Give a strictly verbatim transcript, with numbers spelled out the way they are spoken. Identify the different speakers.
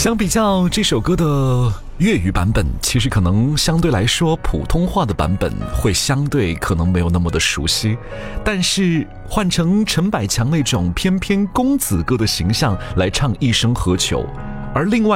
Speaker 1: 相比较这首歌的粤语版本，其实可能相对来说普通话的版本会相对可能没有那么的熟悉，但是换成陈百强那种翩翩公子哥的形象来唱一生何求，而另外